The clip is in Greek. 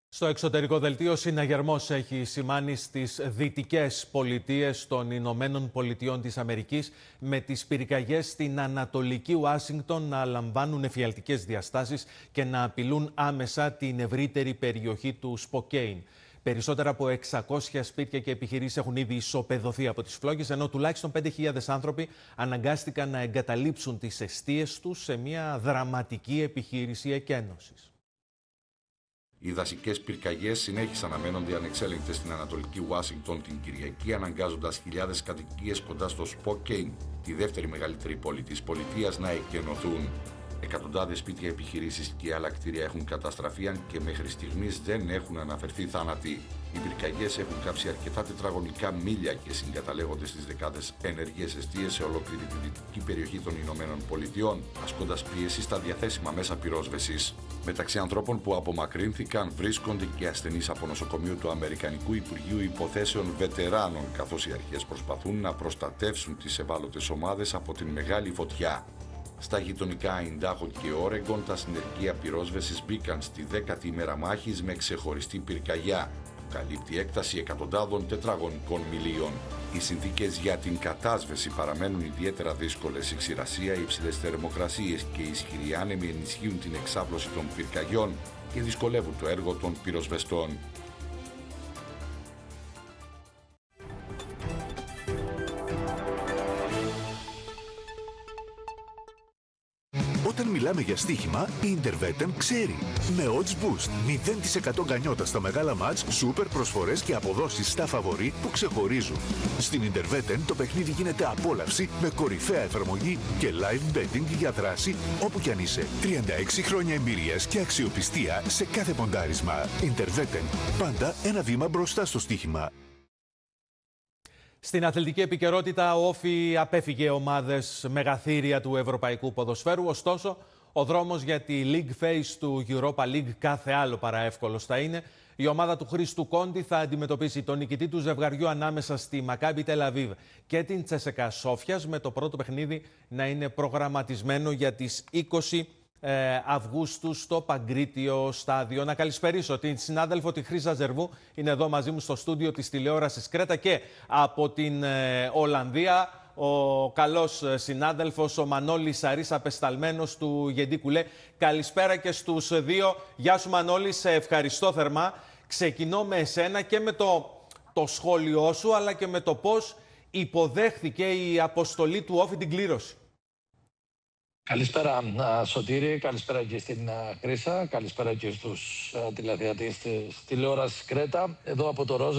Στο εξωτερικό δελτίο, συναγερμός έχει σημάνει στις δυτικές πολιτείες των Ηνωμένων Πολιτειών της Αμερικής, με τις πυρκαγιές στην Ανατολική Ουάσιγκτον να λαμβάνουν εφιαλτικές διαστάσεις και να απειλούν άμεσα την ευρύτερη περιοχή του Σποκέιν. Περισσότερα από 600 σπίτια και επιχειρήσεις έχουν ήδη ισοπεδωθεί από τις φλόγες, ενώ τουλάχιστον 5.000 άνθρωποι αναγκάστηκαν να εγκαταλείψουν τις εστίες τους σε μια δραματική επιχείρηση εκένωσης. Οι δασικές πυρκαγιές συνέχισαν να μένονται ανεξέλεγκτες στην Ανατολική Ουάσιγκτον την Κυριακή, αναγκάζοντας χιλιάδες κατοικίες κοντά στο Σποκέιν, τη δεύτερη μεγαλύτερη πόλη της πολιτείας, να εκενωθούν. Εκατοντάδες σπίτια, επιχειρήσεις και άλλα κτίρια έχουν καταστραφεί, αν και μέχρι στιγμής δεν έχουν αναφερθεί θάνατοι. Οι πυρκαγιές έχουν κάψει αρκετά τετραγωνικά μίλια και συγκαταλέγονται στις δεκάδες ενεργές εστίες σε ολόκληρη τη δυτική περιοχή των Ηνωμένων Πολιτειών, ασκώντας πίεση στα διαθέσιμα μέσα πυρόσβεσης. Μεταξύ ανθρώπων που απομακρύνθηκαν βρίσκονται και ασθενείς από νοσοκομείο του Αμερικανικού Υπουργείου Υποθέσεων Βετεράνων, καθώς οι αρχές προσπαθούν να προστατεύσουν τις ευάλωτες ομάδες από την μεγάλη φωτιά. Στα γειτονικά Αϊντάχο και Όρεγκον, τα συνεργεία πυρόσβεσης μπήκαν στη 10η ημέρα μάχης με ξεχωριστή πυρκαγιά που καλύπτει έκταση εκατοντάδων τετραγωνικών μιλίων. Οι συνθήκες για την κατάσβεση παραμένουν ιδιαίτερα δύσκολες. Η ξηρασία, οι υψηλές θερμοκρασίες και οι ισχυροί άνεμοι ενισχύουν την εξάπλωση των πυρκαγιών και δυσκολεύουν το έργο των πυροσβεστών. Όταν μιλάμε για στοίχημα, η Intervetten ξέρει. Με odds boost, 0% γκανιότα στα μεγάλα μάτς, σούπερ προσφορές και αποδόσεις στα φαβορί που ξεχωρίζουν. Στην Intervetten το παιχνίδι γίνεται απόλαυση με κορυφαία εφαρμογή και live betting για δράση όπου κι αν είσαι. 36 χρόνια εμπειρίας και αξιοπιστία σε κάθε ποντάρισμα. Intervetten, πάντα ένα βήμα μπροστά στο στοίχημα. Στην αθλητική επικαιρότητα, ο Όφι απέφυγε ομάδες μεγαθύρια του ευρωπαϊκού ποδοσφαίρου. Ωστόσο, ο δρόμος για τη League Phase του Europa League κάθε άλλο παρά εύκολος θα είναι. Η ομάδα του Χρήστου Κόντι θα αντιμετωπίσει τον νικητή του ζευγαριού ανάμεσα στη Μακάμπι Τελ-Αβίβ και την Τσέσεκα Σόφιας, με το πρώτο παιχνίδι να είναι προγραμματισμένο για τις 20 Αυγούστου στο Παγκρίτιο Στάδιο. Να καλησπερίσω την συνάδελφο τη Χρύσα Ζερβού, είναι εδώ μαζί μου στο στούντιο της τηλεόρασης Κρέτα, και από την Ολλανδία ο καλός συνάδελφος ο Μανώλης Σαρής, απεσταλμένος του Γεντή Κουλέ. Καλησπέρα και στους δύο. Γεια σου Μανώλη, σε ευχαριστώ θερμά. Ξεκινώ με εσένα και με το σχόλιο σου, αλλά και με το πώς υποδέχθηκε η αποστολή του Όφι την κλήρωση. Καλησπέρα Σωτήρη, καλησπέρα και στην Χρύσα, καλησπέρα και στους τηλεθεατές της τηλεόρασης Κρέτα, εδώ από το Ρόζε.